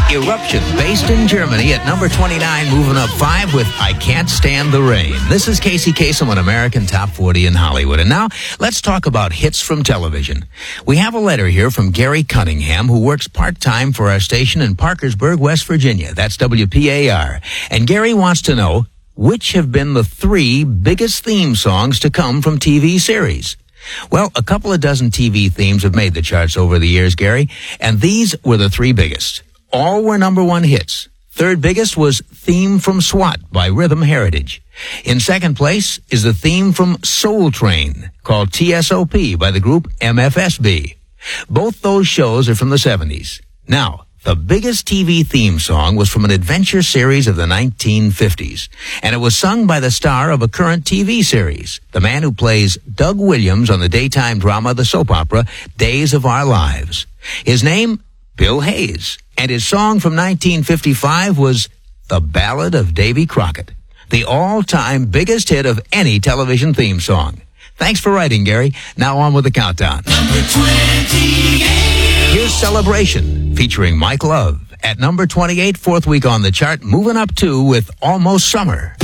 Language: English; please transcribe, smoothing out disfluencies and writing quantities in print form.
Eruption, based in Germany, at number 29, moving up 5 with I Can't Stand the Rain. This is Casey Kasem on American Top 40 in Hollywood. And now, let's talk about hits from television. We have a letter here from Gary Cunningham, who works part-time for our station in Parkersburg, West Virginia. That's WPAR. And Gary wants to know, which have been the 3 biggest theme songs to come from TV series? Well, a couple of dozen TV themes have made the charts over the years, Gary, and these were the 3 biggest. All were number 1 hits. Third biggest was Theme from SWAT by Rhythm Heritage. In second place is the theme from Soul Train, called TSOP by the group MFSB. Both those shows are from the 70s. Now, the biggest TV theme song was from an adventure series of the 1950s, and it was sung by the star of a current TV series, the man who plays Doug Williams on the daytime drama, the soap opera, Days of Our Lives. His name, Bill Hayes, and his song from 1955 was The Ballad of Davy Crockett, the all-time biggest hit of any television theme song. Thanks for writing, Gary. Now on with the countdown. Number 28. Here's Celebration, featuring Mike Love. At number 28, 4th week on the chart, moving up 2 with Almost Summer.